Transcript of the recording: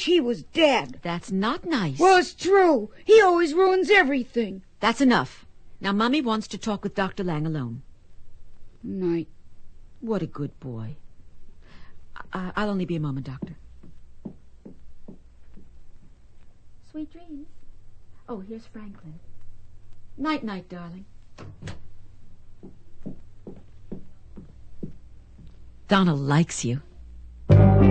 wish he was dead. That's not nice. Well, it's true. He always ruins everything. That's enough. Now, Mommy wants to talk with Dr. Lang alone. Night. What a good boy. I'll only be a moment, Doctor. Sweet dreams. Oh, here's Franklin. Night-night, darling. Donald likes you.